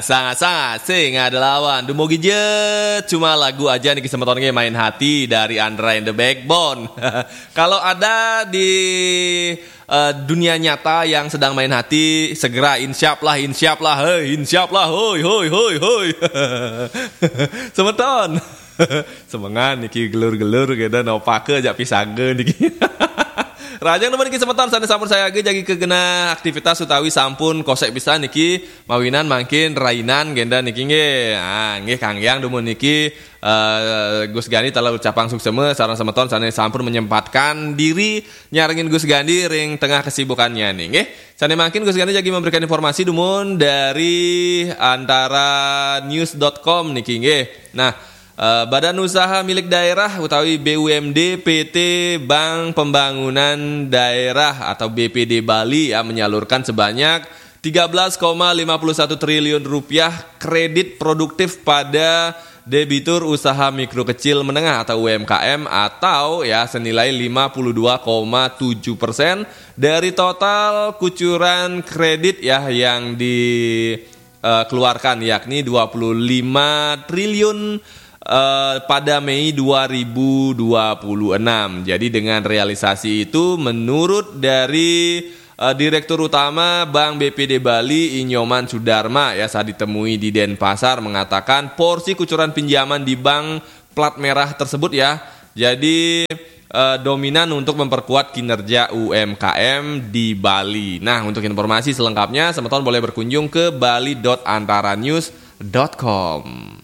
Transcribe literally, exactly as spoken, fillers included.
Sangat-sangat sing ada lawan Dumogi je cuma lagu aja nih kesempatan main hati dari Andra and the Backbone. Kalau ada di uh, dunia nyata yang sedang main hati, segera insyap lah, insyap lah, hei, insyap lah, hoi, hoi, hoi, hoi. Semeton. Semangan niki gelur-gelur kita nopake jak pisage niki. Rajang teman niki semeton sana sampun saya ge jagi kegena aktivitas utawi sampun kosek bisa niki mawinan makin rainan genda niki nge. Ah nggih Kang Yang dumun niki uh, Gus Gandi telah ucapang sukseme sareng semeton sana sampun menyempatkan diri nyarengin Gus Gandi ring tengah kesibukannya nih nggih. Sana makin Gus Gandi jagi memberikan informasi dumun dari antara news dot com niki nggih. Nah, Uh, Badan Usaha Milik Daerah utawi B U M D P T Bank Pembangunan Daerah atau B P D Bali ya, menyalurkan sebanyak tiga belas koma lima satu triliun rupiah kredit produktif pada debitur usaha mikro kecil menengah atau U M K M atau ya senilai lima puluh dua koma tujuh persen dari total kucuran kredit ya yang dikeluarkan uh, yakni dua puluh lima triliun Uh, pada Mei dua ribu dua puluh enam. Jadi dengan realisasi itu menurut dari uh, Direktur Utama Bank B P D Bali Inyoman Sudarma ya saat ditemui di Denpasar mengatakan porsi kucuran pinjaman di bank plat merah tersebut ya jadi uh, dominan untuk memperkuat kinerja U M K M di Bali. Nah, untuk informasi selengkapnya semeton boleh berkunjung ke bali dot antara news dot com.